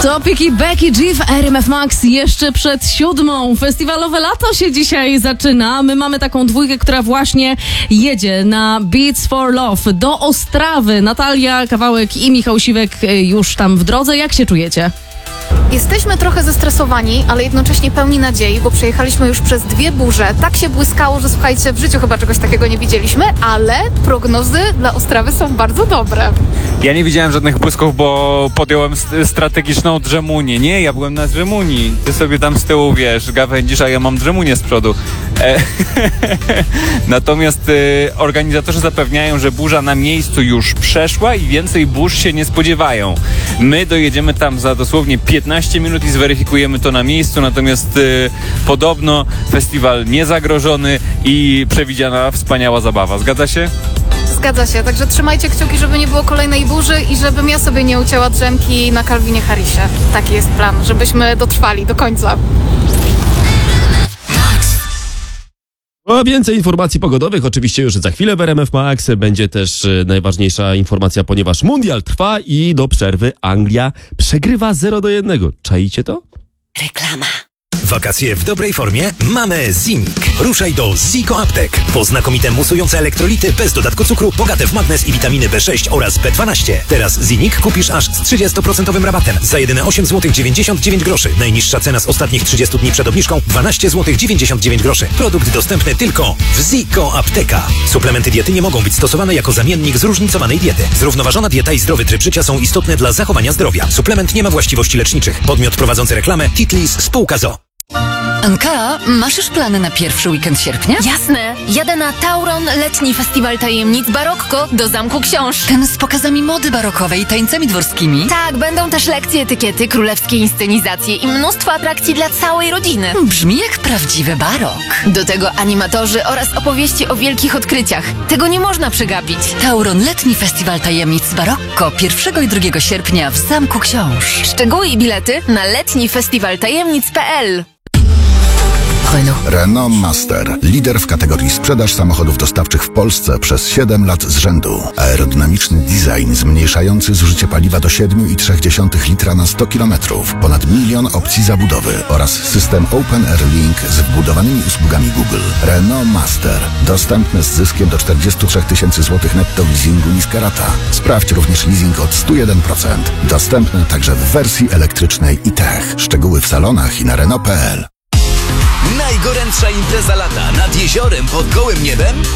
Topic i Becky G w RMF Max jeszcze przed 7. Festiwalowe lato się dzisiaj zaczyna. My mamy taką dwójkę, która właśnie jedzie na Beats for Love do Ostrawy. Natalia Kawałek i Michał Siwek już tam w drodze. Jak się czujecie? Jesteśmy trochę zestresowani, ale jednocześnie pełni nadziei, bo przejechaliśmy już przez 2 burze. Tak się błyskało, że słuchajcie, w życiu chyba czegoś takiego nie widzieliśmy, ale prognozy dla Ostrawy są bardzo dobre. Ja nie widziałem żadnych błysków, bo podjąłem strategiczną drzemunię. Nie, ja byłem na drzemunii. Ty sobie tam z tyłu, wiesz, gawędzisz, a ja mam drzemunię z przodu. Natomiast organizatorzy zapewniają, że burza na miejscu już przeszła i więcej burz się nie spodziewają. My dojedziemy tam za dosłownie 15 minut i zweryfikujemy to na miejscu, natomiast podobno festiwal niezagrożony i przewidziana wspaniała zabawa. Zgadza się? Zgadza się, także trzymajcie kciuki, żeby nie było kolejnej burzy i żebym ja sobie nie ucięła drzemki na Calvinie Harrisie. Taki jest plan, żebyśmy dotrwali do końca. A więcej informacji pogodowych oczywiście już za chwilę w RMF Max. Będzie też najważniejsza informacja, ponieważ mundial trwa i do przerwy Anglia przegrywa 0-1. Czaicie to? Reklama. Wakacje w dobrej formie? Mamy Zinik. Ruszaj do Ziko Aptek. Po znakomite musujące elektrolity bez dodatku cukru, bogate w magnez i witaminy B6 oraz B12. Teraz Zinik kupisz aż z 30% rabatem za jedyne 8 zł 99 groszy. Najniższa cena z ostatnich 30 dni przed obniżką 12 zł 99 groszy. Produkt dostępny tylko w Ziko Apteka. Suplementy diety nie mogą być stosowane jako zamiennik zróżnicowanej diety. Zrównoważona dieta i zdrowy tryb życia są istotne dla zachowania zdrowia. Suplement nie ma właściwości leczniczych. Podmiot prowadzący reklamę Titlis Spółka ZO. Anka, masz już plany na pierwszy weekend sierpnia? Jasne! Jadę na Tauron Letni Festiwal Tajemnic Barokko do Zamku Książ. Ten z pokazami mody barokowej i tańcami dworskimi? Tak, będą też lekcje etykiety, królewskie inscenizacje i mnóstwo atrakcji dla całej rodziny. Brzmi jak prawdziwy barok. Do tego animatorzy oraz opowieści o wielkich odkryciach. Tego nie można przegapić. Tauron Letni Festiwal Tajemnic Barokko 1 i 2 sierpnia w Zamku Książ. Szczegóły i bilety na letnifestiwaltajemnic.pl. Renault Master. Lider w kategorii sprzedaż samochodów dostawczych w Polsce przez 7 lat z rzędu. Aerodynamiczny design zmniejszający zużycie paliwa do 7,3 litra na 100 km. Ponad 1 milion opcji zabudowy oraz system Open Air Link z wbudowanymi usługami Google. Renault Master. Dostępny z zyskiem do 43 000 złotych netto w leasingu niska rata. Sprawdź również leasing od 101%. Dostępny także w wersji elektrycznej i tech. Szczegóły w salonach i na Renault.pl. Najgorętsza impreza lata nad jeziorem pod gołym niebem?